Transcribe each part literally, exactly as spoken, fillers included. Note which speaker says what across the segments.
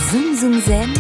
Speaker 1: Zoom Zoom Zen,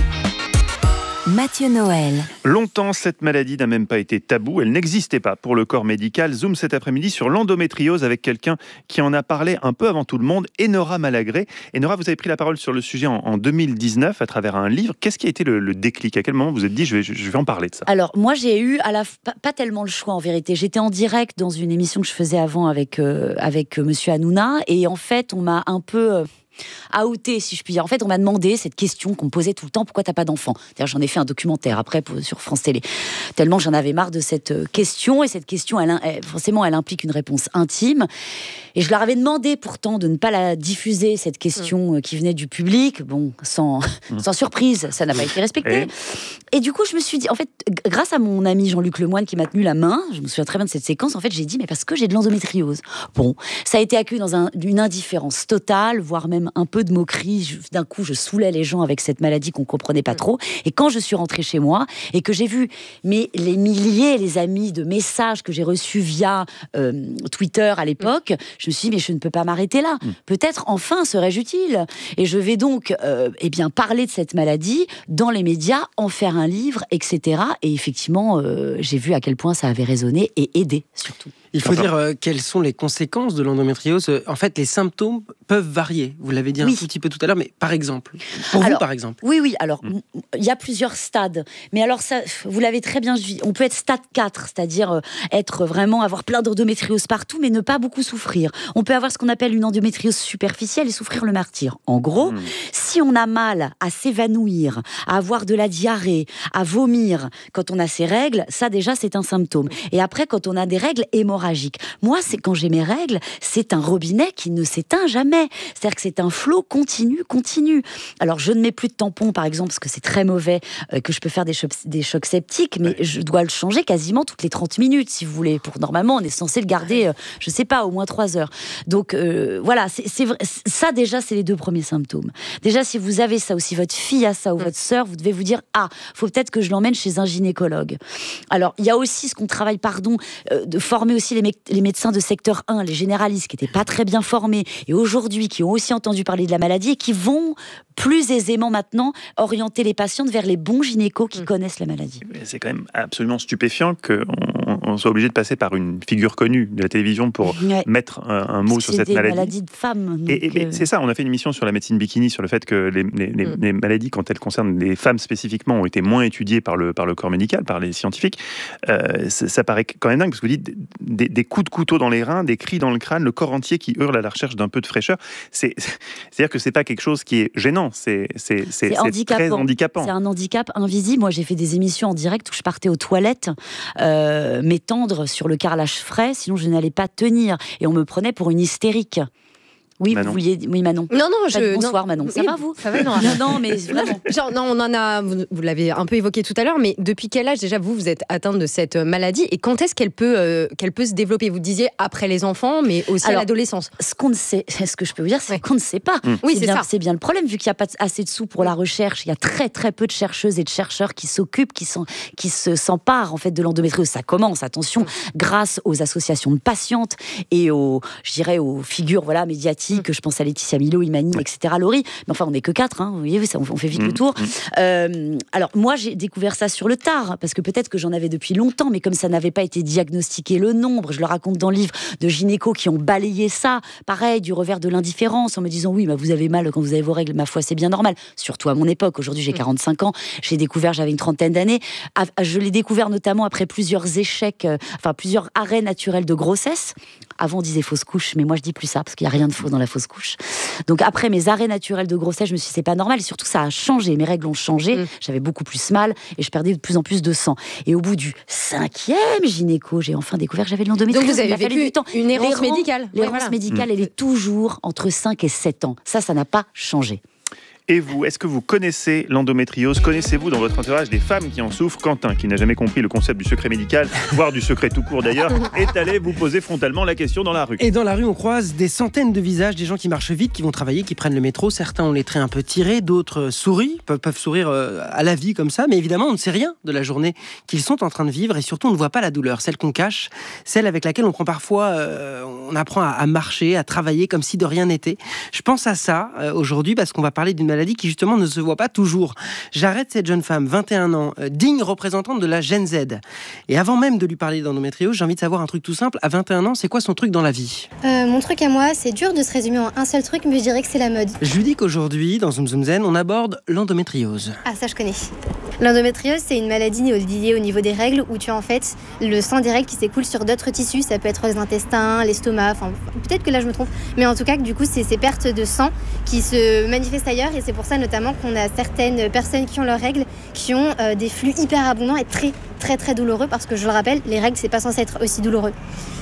Speaker 1: Mathieu Noël.
Speaker 2: Longtemps, cette maladie n'a même pas été taboue. Elle n'existait pas pour le corps médical. Zoom cet après-midi sur l'endométriose avec quelqu'un qui en a parlé un peu avant tout le monde, Enora Malagré. Enora, vous avez pris la parole sur le sujet en, en deux mille dix-neuf à travers un livre. Qu'est-ce qui a été le, le déclic ? À quel moment vous vous êtes dit je vais, je vais en parler de ça ?
Speaker 3: Alors, moi, j'ai eu à la, pas, pas tellement le choix en vérité. J'étais en direct dans une émission que je faisais avant avec, euh, avec euh, Monsieur Hanouna. Et en fait, on m'a un peu... Euh, outé, si je puis dire. En fait, on m'a demandé cette question qu'on me posait tout le temps, pourquoi t'as pas d'enfant ? D'ailleurs, j'en ai fait un documentaire après pour, sur France Télé. Tellement j'en avais marre de cette question, et cette question, elle, elle, forcément, elle implique une réponse intime. Et je leur avais demandé pourtant de ne pas la diffuser, cette question mmh. qui venait du public. Bon, sans, mmh. sans surprise, ça n'a pas été respecté. Et... et du coup, je me suis dit, en fait, grâce à mon ami Jean-Luc Lemoyne qui m'a tenu la main, je me souviens très bien de cette séquence, en fait, j'ai dit, mais parce que j'ai de l'endométriose. Bon, ça a été accueilli dans un, une indifférence totale, voire même un peu de moquerie. Je, d'un coup, je saoulais les gens avec cette maladie qu'on comprenait pas trop. Et quand je suis rentrée chez moi et que j'ai vu mais les milliers, les amis de messages que j'ai reçus via euh, Twitter à l'époque, je me suis dit, mais je ne peux pas m'arrêter là. Peut-être, enfin, serais-je utile. Et je vais donc euh, eh bien, parler de cette maladie dans les médias, en faire un livre, et cetera. Et effectivement, euh, j'ai vu à quel point ça avait résonné et aidé, surtout.
Speaker 4: Il faut dire euh, quelles sont les conséquences de l'endométriose. En fait, les symptômes peuvent varier. Vous l'avez dit oui. un tout petit peu tout à l'heure, mais par exemple, pour
Speaker 3: alors,
Speaker 4: vous, par exemple.
Speaker 3: Oui, oui. Alors, il mm. y a plusieurs stades. Mais alors, ça, vous l'avez très bien dit. On peut être stade quatre, c'est-à-dire euh, être vraiment, avoir plein d'endométriose partout, mais ne pas beaucoup souffrir. On peut avoir ce qu'on appelle une endométriose superficielle et souffrir le martyre. En gros, mm. si on a mal à s'évanouir, à avoir de la diarrhée, à vomir quand on a ses règles, ça déjà, c'est un symptôme. Et après, quand on a des règles hémorragiques, moi, c'est quand j'ai mes règles, c'est un robinet qui ne s'éteint jamais. C'est-à-dire que c'est un flot continu, continu. Alors, je ne mets plus de tampons, par exemple, parce que c'est très mauvais, euh, que je peux faire des chocs, des chocs septiques, mais je dois le changer quasiment toutes les trente minutes, si vous voulez. Pour, normalement, on est censé le garder, euh, je ne sais pas, au moins trois heures. Donc, euh, voilà, c'est, c'est, ça déjà, c'est les deux premiers symptômes. Déjà, si vous avez ça, ou si votre fille a ça, ou votre sœur, vous devez vous dire, ah, il faut peut-être que je l'emmène chez un gynécologue. Alors, il y a aussi ce qu'on travaille, pardon, euh, de former aussi les, mé- les médecins de secteur un, les généralistes qui n'étaient pas très bien formés, et aujourd'hui qui ont aussi entendu parler de la maladie et qui vont plus aisément maintenant orienter les patientes vers les bons gynécos qui mmh. connaissent la maladie.
Speaker 2: C'est quand même absolument stupéfiant qu'on on soit obligé de passer par une figure connue de la télévision pour ouais. mettre un, un mot
Speaker 3: Parce
Speaker 2: sur cette maladie.
Speaker 3: C'est des maladies de femmes. Donc
Speaker 2: et, et, euh... C'est ça, on a fait une émission sur la médecine bikini, sur le fait que les, les, les, mmh. les maladies, quand elles concernent les femmes spécifiquement, ont été moins étudiées par le, par le corps médical, par les scientifiques. Euh, ça, ça paraît quand même dingue, parce que vous dites des, des coups de couteau dans les reins, des cris dans le crâne, le corps entier qui hurle à la recherche d'un peu de fraîcheur. C'est, c'est-à-dire que c'est pas quelque chose qui est gênant, c'est, c'est, c'est,
Speaker 3: c'est,
Speaker 2: c'est très handicapant.
Speaker 3: C'est un handicap invisible. Moi, j'ai fait des émissions en direct où je partais aux toilettes euh, m'étendre sur le carrelage frais, sinon je n'allais pas tenir. Et on me prenait pour une hystérique. Oui,
Speaker 2: Manon.
Speaker 3: vous vouliez... oui, Manon.
Speaker 5: Non, non, je...
Speaker 3: Bonsoir,
Speaker 5: non.
Speaker 3: Manon. Ça
Speaker 5: oui,
Speaker 3: va, vous ?
Speaker 5: Ça va, non.
Speaker 3: non, non, mais vraiment.
Speaker 5: Genre, non, on en a... Vous, vous l'avez un peu évoqué tout à l'heure, mais depuis quel âge, déjà, vous, vous êtes atteinte de cette maladie ? Et quand est-ce qu'elle peut, euh, qu'elle peut se développer ? Vous disiez après les enfants, mais aussi Alors, à l'adolescence.
Speaker 3: Ce qu'on ne sait... Ce que je peux vous dire, c'est ouais. qu'on ne sait pas. Mmh.
Speaker 5: Oui,
Speaker 3: c'est,
Speaker 5: c'est
Speaker 3: bien,
Speaker 5: ça.
Speaker 3: C'est bien le problème, vu qu'il n'y a pas assez de sous pour la recherche. Il y a très, très peu de chercheuses et de chercheurs qui s'occupent, qui, sont, qui se, s'emparent, en fait, de l'endométriose. Ça commence, attention, mmh. grâce aux associations de patientes et aux, je dirais, aux figures voilà, médiatiques. Mmh. Je pense à Laetitia Milo, Imani, et cetera, Laurie. Mais enfin, on n'est que quatre, hein, vous voyez, ça, on fait vite mmh. le tour. Mmh. Euh, alors, moi, j'ai découvert ça sur le tard, parce que peut-être que j'en avais depuis longtemps, mais comme ça n'avait pas été diagnostiqué le nombre, je le raconte dans le livre, de gynécos qui ont balayé ça, pareil, du revers de l'indifférence, en me disant, oui, bah, vous avez mal quand vous avez vos règles, ma foi, c'est bien normal. Surtout à mon époque, aujourd'hui, j'ai quarante-cinq ans, j'ai découvert, j'avais une trentaine d'années. Je l'ai découvert notamment après plusieurs échecs, euh, enfin, plusieurs arrêts naturels de grossesse. Avant, on disait fausse couche, mais moi, je dis plus ça, parce qu'il n'y a rien de faux dans la fausse couche. Donc après mes arrêts naturels de grossesse, je me suis dit c'est pas normal, et surtout ça a changé, mes règles ont changé, mmh. j'avais beaucoup plus mal et je perdais de plus en plus de sang. Et au bout du cinquième gynéco, j'ai enfin découvert que j'avais de l'endométriose.
Speaker 5: Donc vous avez vécu du temps. Une errance médicale.
Speaker 3: L'errance ouais, voilà. médicale, mmh. elle est toujours entre cinq et sept ans. Ça, ça n'a pas changé.
Speaker 2: Et vous, est-ce que vous connaissez l'endométriose ? Connaissez-vous dans votre entourage des femmes qui en souffrent ? Quentin, qui n'a jamais compris le concept du secret médical, voire du secret tout court d'ailleurs, est allé vous poser frontalement la question dans la rue.
Speaker 4: Et dans la rue, on croise des centaines de visages, des gens qui marchent vite, qui vont travailler, qui prennent le métro. Certains ont les traits un peu tirés, d'autres sourient, peuvent, peuvent sourire à la vie comme ça. Mais évidemment, on ne sait rien de la journée qu'ils sont en train de vivre. Et surtout, on ne voit pas la douleur, celle qu'on cache, celle avec laquelle on prend parfois, euh, on apprend à, à marcher, à travailler comme si de rien n'était. Je pense à ça euh, aujourd'hui parce qu'on va parler parler d'une maladie qui justement ne se voit pas toujours. J'arrête cette jeune femme, vingt et un ans, euh, digne représentante de la Gen Z. Et avant même de lui parler d'endométriose, j'ai envie de savoir un truc tout simple. À vingt et un ans, c'est quoi son truc dans la vie ?
Speaker 6: euh, Mon truc à moi, c'est dur de se résumer en un seul truc, mais je dirais que c'est la mode.
Speaker 4: Je lui dis qu'aujourd'hui, dans Zoom Zoom Zen, on aborde l'endométriose.
Speaker 6: Ah, ça je connais. L'endométriose, c'est une maladie liée au niveau des règles où tu as en fait le sang des règles qui s'écoule sur d'autres tissus. Ça peut être les intestins, l'estomac, enfin peut-être que là je me trompe. Mais en tout cas, du coup, c'est ces pertes de sang qui se manifestent ailleurs. Et c'est pour ça notamment qu'on a certaines personnes qui ont leurs règles qui ont euh, des flux hyper abondants et très très très douloureux. Parce que je le rappelle, les règles, c'est pas censé être aussi douloureux.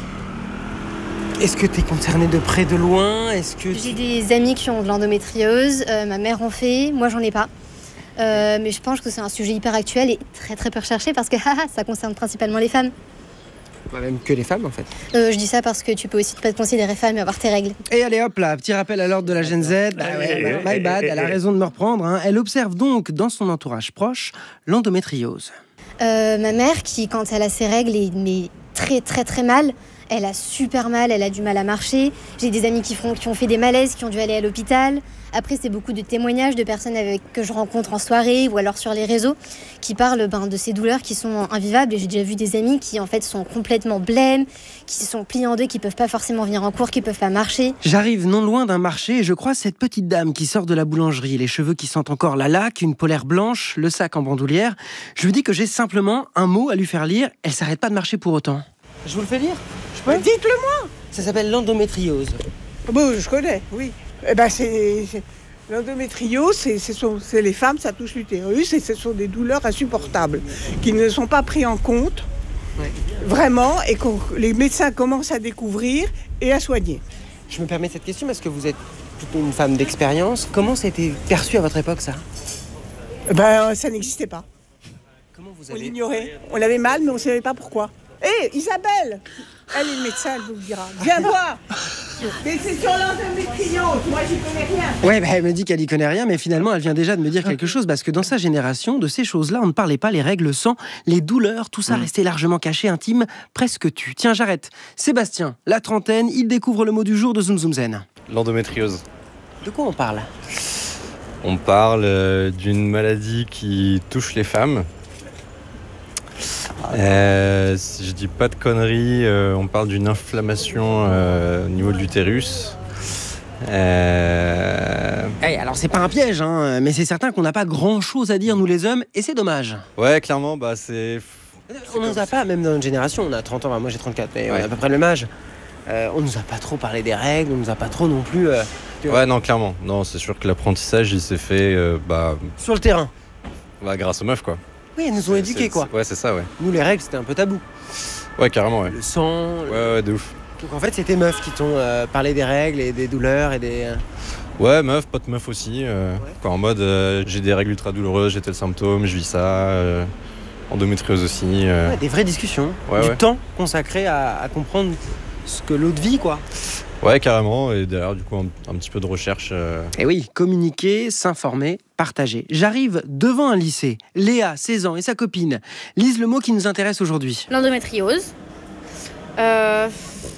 Speaker 4: Est-ce que tu es concernée de près, de loin ? Est-ce que
Speaker 6: J'ai des amis qui ont de l'endométriose. Euh, ma mère en fait, moi j'en ai pas. Euh, mais je pense que c'est un sujet hyper actuel et très très peu recherché parce que ça concerne principalement les femmes.
Speaker 4: Pas même que les femmes en fait.
Speaker 6: Euh, je dis ça parce que tu peux aussi pas te considérer femme et avoir tes règles.
Speaker 4: Et allez hop là, petit rappel à l'ordre de la Gen Z. Bah ouais, my bad, elle a raison de me reprendre. Hein. Elle observe donc dans son entourage proche l'endométriose.
Speaker 6: Euh, ma mère qui, quand elle a ses règles, est mais très très très mal. Elle a super mal, elle a du mal à marcher. J'ai des amis qui, font, qui ont fait des malaises, qui ont dû aller à l'hôpital. Après, c'est beaucoup de témoignages de personnes avec, que je rencontre en soirée ou alors sur les réseaux qui parlent ben, de ces douleurs qui sont invivables. Et j'ai déjà vu des amis qui en fait sont complètement blêmes, qui se sont pliés en deux, qui peuvent pas forcément venir en cours, qui peuvent pas marcher.
Speaker 4: J'arrive non loin d'un marché et je croise cette petite dame qui sort de la boulangerie, les cheveux qui sentent encore la laque, une polaire blanche, le sac en bandoulière. Je lui dis que j'ai simplement un mot à lui faire lire. Elle s'arrête pas de marcher pour autant. Je vous le fais lire ? Je peux ?
Speaker 7: Dites-le-moi.
Speaker 4: Ça s'appelle l'endométriose.
Speaker 7: Bon, je connais, oui. Eh ben, c'est, c'est... L'endométriose, c'est, c'est, sont, c'est les femmes, ça touche l'utérus et ce sont des douleurs insupportables qui ne sont pas prises en compte, ouais. Vraiment, et que les médecins commencent à découvrir et à soigner.
Speaker 4: Je me permets cette question parce que vous êtes plutôt une femme d'expérience. Comment ça a été perçu à votre époque, ça ?
Speaker 7: Eh ben, ça n'existait pas.
Speaker 4: Comment vous
Speaker 7: avez... On
Speaker 4: avez...
Speaker 7: l'ignorait. On avait mal, mais on ne savait pas pourquoi. Hé, hey, Isabelle, elle est le médecin, elle vous le dira. Viens voir. Mais c'est sur l'endométriose, moi j'y connais rien.
Speaker 4: Ouais, bah, elle me dit qu'elle y connaît rien, mais finalement elle vient déjà de me dire quelque chose, parce que dans sa génération, de ces choses-là, on ne parlait pas, les règles, le sang, les douleurs, tout ça mmh. restait largement caché, intime, presque tu. Tiens, j'arrête. Sébastien, la trentaine, il découvre le mot du jour de Zoom Zoom Zen.
Speaker 8: L'endométriose.
Speaker 4: De quoi on parle ?
Speaker 8: On parle euh, d'une maladie qui touche les femmes. Euh, si je dis pas de conneries, euh, on parle d'une inflammation euh, au niveau de l'utérus. Euh...
Speaker 4: Hey, alors c'est pas un piège, hein, mais c'est certain qu'on n'a pas grand-chose à dire nous les hommes, et c'est dommage.
Speaker 8: Ouais, clairement, bah c'est.
Speaker 4: On nous a pas, même dans notre génération, on a trente ans, moi j'ai trente-quatre, mais
Speaker 8: ouais.
Speaker 4: On a à peu près le même âge. Euh, on nous a pas trop parlé des règles, on nous a pas trop non plus. Euh,
Speaker 8: ouais, non, clairement. Non, c'est sûr que l'apprentissage, il s'est fait, euh, bah.
Speaker 4: Sur le terrain.
Speaker 8: Bah, grâce aux meufs, quoi.
Speaker 4: Oui, elles nous ont éduqués, quoi.
Speaker 8: Ouais, c'est ça, ouais.
Speaker 4: Nous, les règles, c'était un peu tabou.
Speaker 8: Ouais, carrément, ouais.
Speaker 4: Le sang.
Speaker 8: Ouais,
Speaker 4: le...
Speaker 8: ouais, de ouf.
Speaker 4: Donc en fait, c'était meufs qui t'ont euh, parlé des règles et des douleurs et des. Euh...
Speaker 8: Ouais, meuf, pote meuf aussi. Euh, ouais. Quoi, en mode, euh, j'ai des règles ultra douloureuses, j'ai tel symptôme, je vis ça. Euh, endométriose aussi. Euh...
Speaker 4: Ouais, des vraies discussions.
Speaker 8: Ouais,
Speaker 4: du
Speaker 8: ouais.
Speaker 4: temps consacré à, à comprendre ce que l'autre vit, quoi.
Speaker 8: Ouais, carrément. Et derrière, du coup, un, un petit peu de recherche. Euh...
Speaker 4: Et oui, communiquer, s'informer, partager. J'arrive devant un lycée. Léa, seize ans, et sa copine lisent le mot qui nous intéresse aujourd'hui.
Speaker 9: L'endométriose. Euh...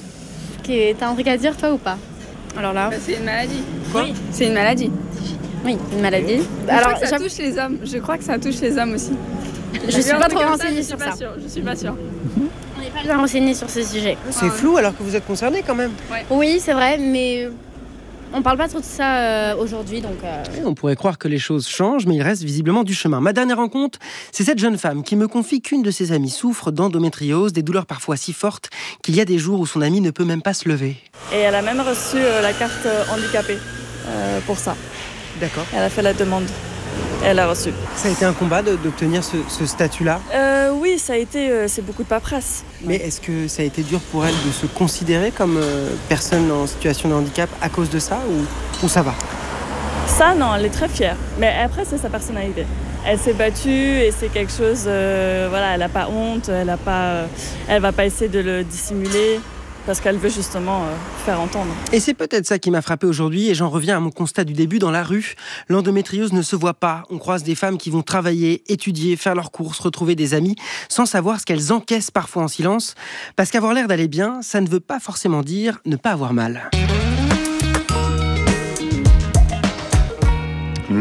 Speaker 9: T'as un truc à dire, toi, ou pas? Alors là...
Speaker 10: Bah, c'est une maladie.
Speaker 9: Quoi?
Speaker 10: Oui, c'est une maladie.
Speaker 9: Oui, une maladie.
Speaker 10: Je Alors, crois que ça touche les hommes. Je crois que ça touche les hommes aussi.
Speaker 9: Je suis pas trop renseignée sur ça.
Speaker 10: Sûre. Je suis pas sûre.
Speaker 9: On n'est pas bien renseignés sur ce sujet.
Speaker 4: C'est flou alors que vous êtes concernés quand même.
Speaker 9: Ouais. Oui, c'est vrai, mais on parle pas trop de ça euh, aujourd'hui, donc. Euh...
Speaker 4: On pourrait croire que les choses changent, mais il reste visiblement du chemin. Ma dernière rencontre, c'est cette jeune femme qui me confie qu'une de ses amies souffre d'endométriose, des douleurs parfois si fortes qu'il y a des jours où son amie ne peut même pas se lever.
Speaker 11: Et elle a même reçu euh, la carte euh, handicapée euh, pour ça.
Speaker 4: D'accord.
Speaker 11: Elle a fait la demande. Elle a reçu.
Speaker 4: Ça a été un combat de, d'obtenir ce, ce statut-là
Speaker 11: euh, Oui, ça a été, euh, c'est beaucoup de paperasse.
Speaker 4: Mais ouais. Est-ce que ça a été dur pour elle de se considérer comme euh, personne en situation de handicap à cause de ça ou, ou ça va?
Speaker 11: Ça, non, elle est très fière. Mais après, c'est sa personnalité. Elle s'est battue et c'est quelque chose, euh, voilà, elle n'a pas honte, elle ne euh, va pas essayer de le dissimuler. Parce qu'elle veut justement euh, faire entendre.
Speaker 4: Et c'est peut-être ça qui m'a frappé aujourd'hui, et j'en reviens à mon constat du début dans la rue. L'endométriose ne se voit pas. On croise des femmes qui vont travailler, étudier, faire leurs courses, retrouver des amis, sans savoir ce qu'elles encaissent parfois en silence. Parce qu'avoir l'air d'aller bien, ça ne veut pas forcément dire ne pas avoir mal.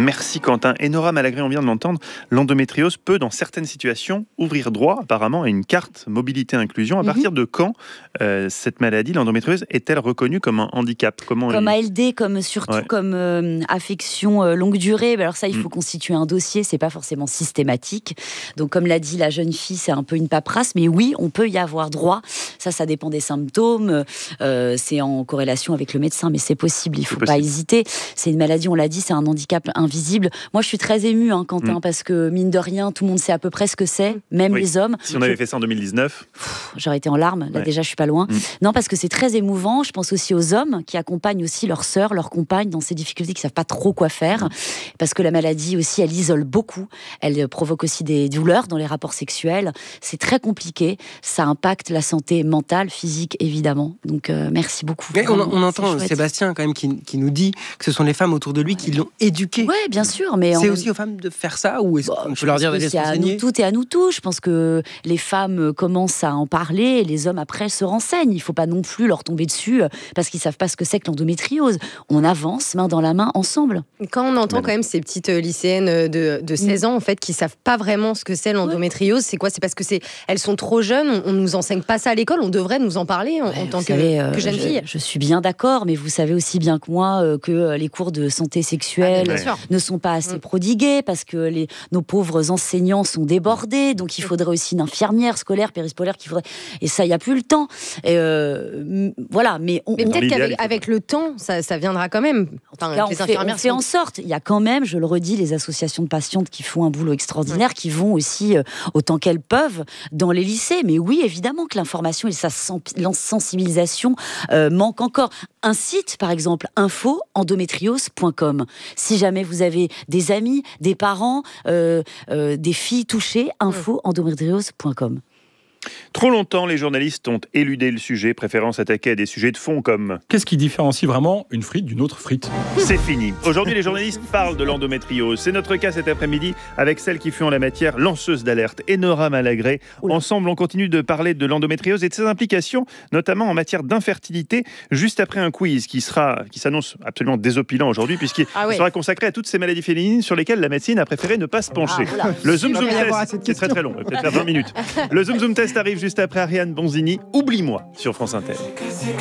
Speaker 2: Merci Quentin. Et Nora Malagré, on vient de l'entendre, l'endométriose peut dans certaines situations ouvrir droit apparemment à une carte mobilité-inclusion. À mm-hmm. partir de quand euh, cette maladie, l'endométriose, est-elle reconnue comme un handicap? Comment
Speaker 3: Comme
Speaker 2: il...
Speaker 3: A L D, comme, surtout ouais. comme euh, affection euh, longue durée. Alors ça, il faut mm. constituer un dossier, c'est pas forcément systématique. Donc comme l'a dit la jeune fille, c'est un peu une paperasse, mais oui, on peut y avoir droit. Ça, ça dépend des symptômes. Euh, c'est en corrélation avec le médecin, mais c'est possible, il faut pas hésiter. C'est une maladie, on l'a dit, c'est un handicap invisible. Moi, je suis très émue, hein, Quentin, mm. parce que mine de rien, tout le monde sait à peu près ce que c'est, même oui. les hommes.
Speaker 2: Si on avait fait ça en deux mille dix-neuf...
Speaker 3: Pff, j'aurais été en larmes, là ouais. déjà je suis pas loin.
Speaker 2: Mm.
Speaker 3: Non, parce que c'est très émouvant. Je pense aussi aux hommes qui accompagnent aussi leurs sœurs, leurs compagnes dans ces difficultés, qui savent pas trop quoi faire, mm. parce que la maladie aussi, elle isole beaucoup. Elle provoque aussi des douleurs dans les rapports sexuels. C'est très compliqué. Ça impacte la santé mentale, physique, évidemment. Donc euh, merci beaucoup.
Speaker 4: Ouais, on, on entend Sébastien quand même qui, qui nous dit que ce sont les femmes autour de lui qui l'ont éduqué.
Speaker 3: Oui, bien sûr. Mais
Speaker 4: c'est
Speaker 3: on...
Speaker 4: aussi aux femmes de faire ça, ou est-ce
Speaker 3: bon,
Speaker 4: qu'on peut leur dire d'aller se renseigner?
Speaker 3: À nous toutes et à nous tous. Je pense que les femmes commencent à en parler et les hommes après se renseignent. Il ne faut pas non plus leur tomber dessus parce qu'ils ne savent pas ce que c'est que l'endométriose. On avance main dans la main ensemble.
Speaker 5: Quand on entend quand même ces petites lycéennes de, de seize ans en fait, qui ne savent pas vraiment ce que c'est l'endométriose, c'est quoi? C'est parce que c'est, elles sont trop jeunes, on ne nous enseigne pas ça à l'école, on devrait nous en parler en, en tant que, savez, euh, que jeune
Speaker 3: je,
Speaker 5: fille.
Speaker 3: Je suis bien d'accord, mais vous savez aussi bien que moi euh, que les cours de santé sexuelle ah, ne sont pas assez mmh. prodigués parce que les, nos pauvres enseignants sont débordés, donc il faudrait aussi une infirmière scolaire, périscolaire, qui faudrait... et ça, il n'y a plus le temps. Et euh, voilà, mais, on,
Speaker 5: mais peut-être
Speaker 3: on...
Speaker 5: qu'avec avec le temps, ça, ça viendra quand même.
Speaker 3: Enfin, cas, les on, fait, on fait en sorte. Il y a quand même, je le redis, les associations de patientes qui font un boulot extraordinaire, mmh. qui vont aussi, euh, autant qu'elles peuvent, dans les lycées. Mais oui, évidemment que l'information et sa sensibilisation euh, manquent encore. Un site, par exemple, info endométriose point com. Si jamais vous avez des amis, des parents, euh, euh, des filles touchées, info endométriose point com.
Speaker 2: Trop longtemps, les journalistes ont éludé le sujet, préférant s'attaquer à des sujets de fond comme...
Speaker 12: Qu'est-ce qui différencie vraiment une frite d'une autre frite?
Speaker 2: C'est fini. Aujourd'hui, les journalistes parlent de l'endométriose. C'est notre cas cet après-midi avec celle qui fut en la matière lanceuse d'alerte, Nora Malagré. Oula. Ensemble, on continue de parler de l'endométriose et de ses implications, notamment en matière d'infertilité, juste après un quiz qui sera, qui s'annonce absolument désopilant aujourd'hui, puisqu'il ah oui. sera consacré à toutes ces maladies féminines sur lesquelles la médecine a préféré ne pas se pencher. Ah, le Zoom Zoom Test, qui est très très long, peut-être faire vingt minutes. Le Zoom Zoom Test arrive juste après Ariane Bonzini. Oublie-moi sur France Inter.